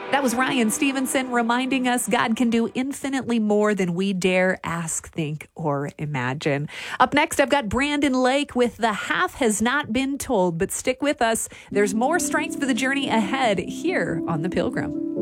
That was Ryan Stevenson reminding us God can do infinitely more than we dare ask, think, or imagine. Up next, I've got Brandon Lake with The Half Has Not Been Told, but stick with us. There's more strength for the journey ahead here on The Pilgrim.